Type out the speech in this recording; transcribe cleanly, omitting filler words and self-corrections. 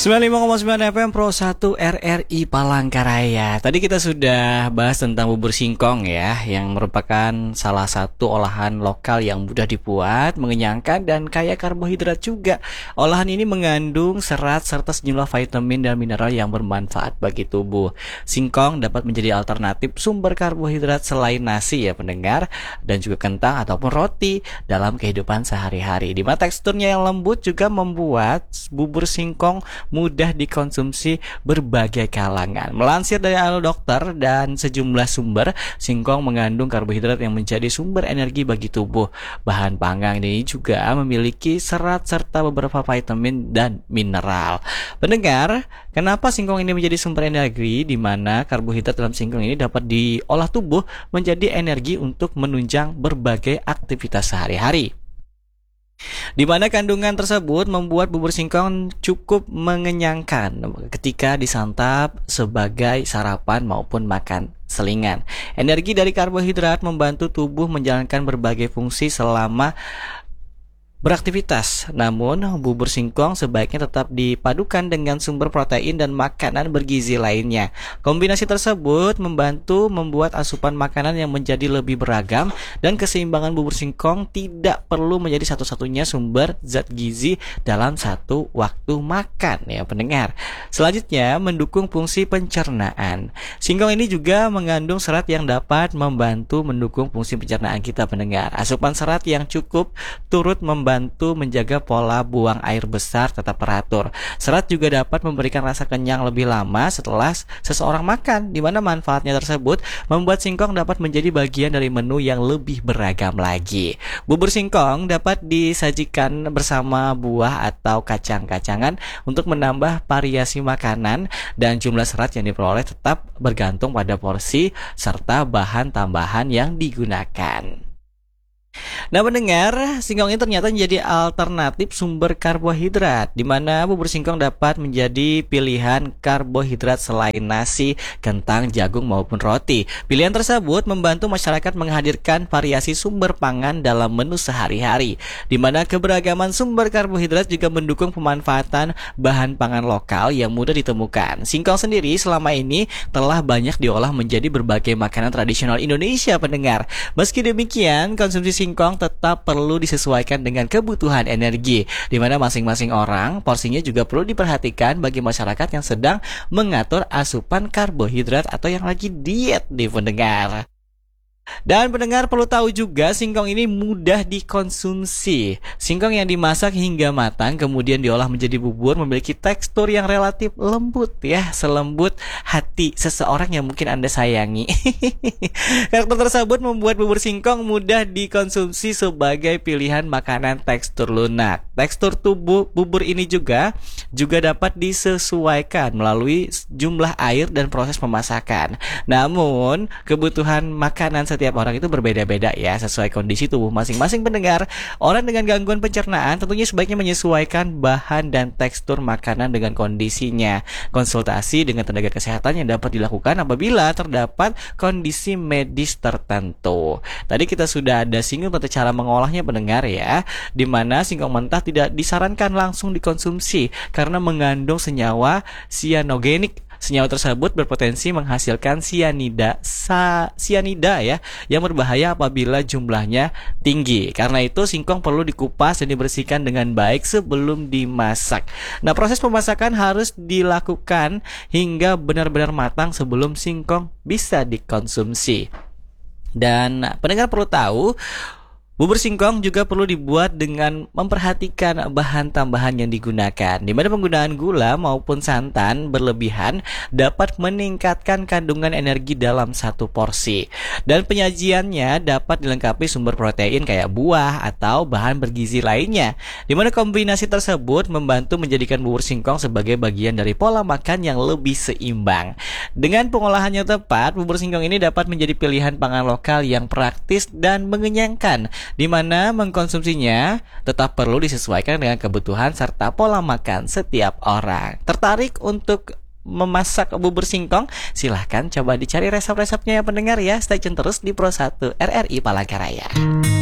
95,9 FM Pro 1 RRI Palangkaraya. Tadi kita sudah bahas tentang bubur singkong ya, yang merupakan salah satu olahan lokal yang mudah dibuat, mengenyangkan dan kaya karbohidrat juga. Olahan ini mengandung serat serta sejumlah vitamin dan mineral yang bermanfaat bagi tubuh. Singkong dapat menjadi alternatif sumber karbohidrat selain nasi ya pendengar, dan juga kentang ataupun roti dalam kehidupan sehari-hari. Di mana teksturnya yang lembut juga membuat bubur singkong mudah dikonsumsi berbagai kalangan. Melansir dari Al Dokter dan sejumlah sumber, singkong mengandung karbohidrat yang menjadi sumber energi bagi tubuh. Bahan panggang ini juga memiliki serat serta beberapa vitamin dan mineral. Pendengar, kenapa singkong ini menjadi sumber energi, di mana karbohidrat dalam singkong ini dapat diolah tubuh menjadi energi untuk menunjang berbagai aktivitas sehari-hari. Di mana kandungan tersebut membuat bubur singkong cukup mengenyangkan ketika disantap sebagai sarapan maupun makan selingan. Energi dari karbohidrat membantu tubuh menjalankan berbagai fungsi selama beraktivitas. Namun, bubur singkong sebaiknya tetap dipadukan dengan sumber protein dan makanan bergizi lainnya. Kombinasi tersebut membantu membuat asupan makanan yang menjadi lebih beragam, dan keseimbangan bubur singkong tidak perlu menjadi satu-satunya sumber zat gizi dalam satu waktu makan ya pendengar. Selanjutnya, mendukung fungsi pencernaan. Singkong ini juga mengandung serat yang dapat membantu mendukung fungsi pencernaan kita pendengar. Asupan serat yang cukup turut membantu menjaga pola buang air besar tetap teratur. Serat juga dapat memberikan rasa kenyang lebih lama setelah seseorang makan, di mana manfaatnya tersebut membuat singkong dapat menjadi bagian dari menu yang lebih beragam lagi. Bubur singkong dapat disajikan bersama buah atau kacang-kacangan untuk menambah variasi makanan, dan jumlah serat yang diperoleh tetap bergantung pada porsi serta bahan tambahan yang digunakan. Nah pendengar, singkong ini ternyata menjadi alternatif sumber karbohidrat, di mana bubur singkong dapat menjadi pilihan karbohidrat selain nasi, kentang, jagung maupun roti. Pilihan tersebut membantu masyarakat menghadirkan variasi sumber pangan dalam menu sehari-hari, di mana keberagaman sumber karbohidrat juga mendukung pemanfaatan bahan pangan lokal yang mudah ditemukan. Singkong sendiri selama ini telah banyak diolah menjadi berbagai makanan tradisional Indonesia pendengar. Meski demikian, konsumsi singkong tetap perlu disesuaikan dengan kebutuhan energi, di mana masing-masing orang porsinya juga perlu diperhatikan bagi masyarakat yang sedang mengatur asupan karbohidrat atau yang lagi diet di pendengar. Dan pendengar perlu tahu juga, singkong ini mudah dikonsumsi. Singkong yang dimasak hingga matang kemudian diolah menjadi bubur memiliki tekstur yang relatif lembut ya, selembut hati seseorang yang mungkin Anda sayangi. Karakter tersebut membuat bubur singkong mudah dikonsumsi sebagai pilihan makanan tekstur lunak. Tekstur tubuh bubur ini juga dapat disesuaikan melalui jumlah air dan proses pemasakan. Namun, kebutuhan makanan setiap orang itu berbeda-beda ya, sesuai kondisi tubuh masing-masing pendengar. Orang dengan gangguan pencernaan tentunya sebaiknya menyesuaikan bahan dan tekstur makanan dengan kondisinya. Konsultasi dengan tenaga kesehatan yang dapat dilakukan apabila terdapat kondisi medis tertentu. Tadi kita sudah ada singgung tentang cara mengolahnya pendengar ya, di mana singkong mentah tidak disarankan langsung dikonsumsi karena mengandung senyawa sianogenik. Senyawa tersebut berpotensi menghasilkan sianida ya, yang berbahaya apabila jumlahnya tinggi. Karena itu singkong perlu dikupas dan dibersihkan dengan baik sebelum dimasak. Nah, proses pemasakan harus dilakukan hingga benar-benar matang sebelum singkong bisa dikonsumsi. Dan pendengar perlu tahu, bubur singkong juga perlu dibuat dengan memperhatikan bahan tambahan yang digunakan, di mana penggunaan gula maupun santan berlebihan dapat meningkatkan kandungan energi dalam satu porsi. Dan penyajiannya dapat dilengkapi sumber protein kayak buah atau bahan bergizi lainnya, di mana kombinasi tersebut membantu menjadikan bubur singkong sebagai bagian dari pola makan yang lebih seimbang. Dengan pengolahannya tepat, bubur singkong ini dapat menjadi pilihan pangan lokal yang praktis dan mengenyangkan, di mana mengkonsumsinya tetap perlu disesuaikan dengan kebutuhan serta pola makan setiap orang. Tertarik untuk memasak bubur singkong? Silahkan coba dicari resep-resepnya ya pendengar ya. Stay tune terus di Pro 1 RRI Palangkaraya.